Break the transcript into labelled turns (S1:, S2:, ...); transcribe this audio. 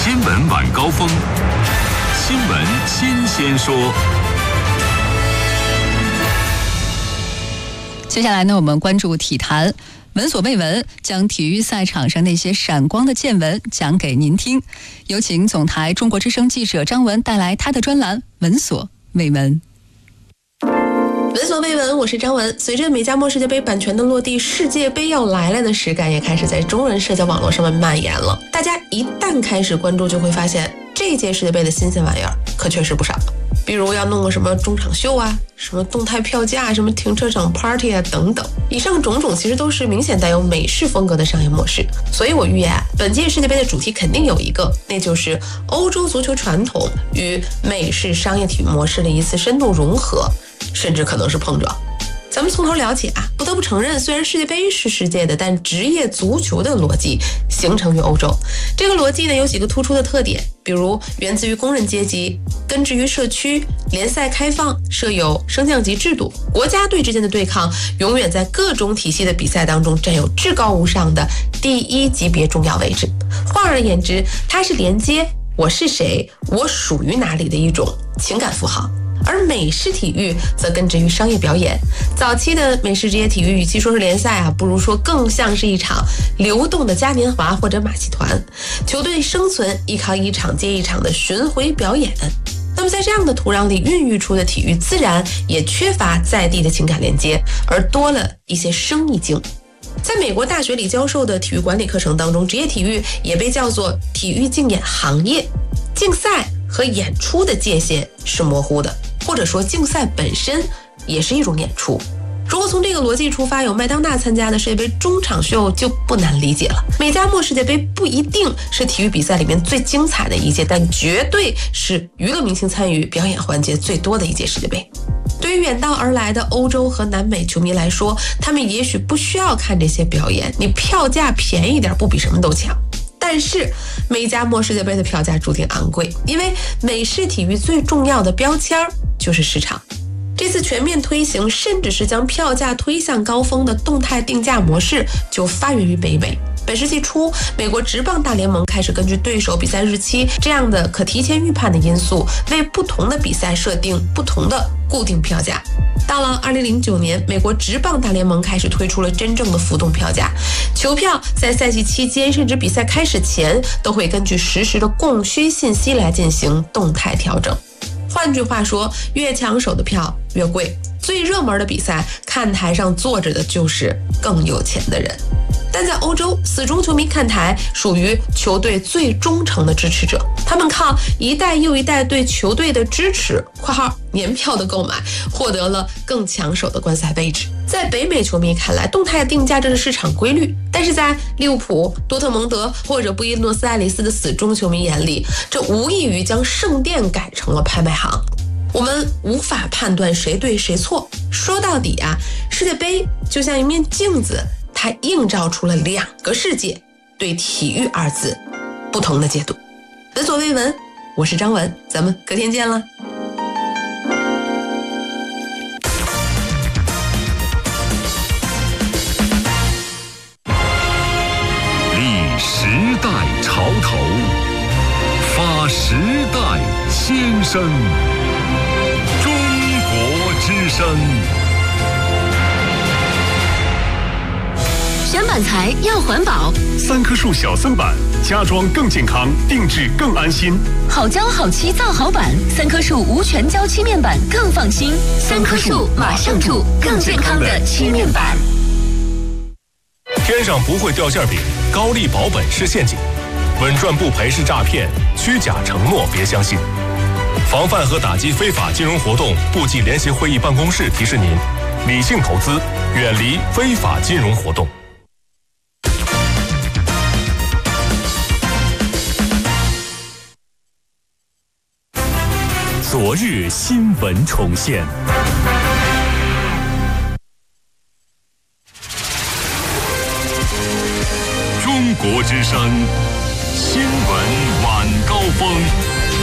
S1: 新闻晚高峰，新闻新鲜说。
S2: 接下来呢，我们关注体坛。闻所未闻，将体育赛场上那些闪光的见闻讲给您听。有请总台中国之声记者张文带来他的专栏《闻所未闻》。
S3: 闻所未闻，我是张文。随着美加墨世界杯版权的落地，世界杯要来了的实感也开始在中文社交网络上面蔓延了。大家一旦开始关注，就会发现这届世界杯的新鲜玩意儿可确实不少。比如要弄个什么中场秀啊，什么动态票价，什么停车场 party 啊等等，以上种种其实都是明显带有美式风格的商业模式。所以我预言本届世界杯的主题肯定有一个，那就是欧洲足球传统与美式商业体育模式的一次深度融合，甚至可能是碰撞。咱们从头了解不得不承认，虽然世界杯是世界的，但职业足球的逻辑形成于欧洲。这个逻辑呢有几个突出的特点，比如源自于工人阶级，根植于社区，联赛开放，设有升降级制度，国家队之间的对抗永远在各种体系的比赛当中占有至高无上的第一级别重要位置。换而言之，它是连接我是谁，我属于哪里的一种情感符号。而美式体育则根植于商业表演。早期的美式职业体育与其说是联赛不如说更像是一场流动的嘉年华或者马戏团，球队生存依靠一场接一场的巡回表演。那么在这样的土壤里孕育出的体育，自然也缺乏在地的情感连接，而多了一些生意经。在美国大学里教授的体育管理课程当中，职业体育也被叫做体育竞演行业。竞赛和演出的界限是模糊的，或者说竞赛本身也是一种演出。如果从这个逻辑出发，有麦当娜参加的世界杯中场秀就不难理解了。美加墨世界杯不一定是体育比赛里面最精彩的一届，但绝对是娱乐明星参与表演环节最多的一届世界杯。对于远道而来的欧洲和南美球迷来说，他们也许不需要看这些表演，你票价便宜点不比什么都强。但是美加墨世界杯的票价注定昂贵，因为美式体育最重要的标签就是市场。这次全面推行，甚至是将票价推向高峰的动态定价模式，就发源于北美。本世纪初，美国职棒大联盟开始根据对手比赛日期这样的可提前预判的因素，为不同的比赛设定不同的固定票价。到了2009年，美国职棒大联盟开始推出了真正的浮动票价，球票在赛季期间甚至比赛开始前都会根据实时的供需信息来进行动态调整。换句话说，越抢手的票越贵，最热门的比赛看台上坐着的就是更有钱的人。但在欧洲，死忠球迷看台属于球队最忠诚的支持者，他们靠一代又一代对球队的支持（括号年票的购买）获得了更抢手的观赛位置。在北美球迷看来，动态定价这是市场规律，但是在利物浦、多特蒙德或者布宜诺斯艾利斯的死忠球迷眼里，这无异于将圣殿改成了拍卖行。我们无法判断谁对谁错。说到底世界杯就像一面镜子，它映照出了两个世界对体育二字不同的解读。闻所未闻，我是张文，咱们隔天见了。
S1: 立时代潮头，发时代先声。中国之声。
S4: 选板材要环保
S5: ，3棵树小森板，家装更健康，定制更安心。
S4: 好胶好漆造好板，3棵树无全胶漆面板更放心。3棵树马上住，更健康的漆面板。
S5: 天上不会掉馅饼，高利保本是陷阱，稳赚不赔是诈骗，虚假承诺别相信。防范和打击非法金融活动部际联席会议办公室提示您：理性投资，远离非法金融活动。昨日新闻重现。
S1: 中国之声新闻晚高峰。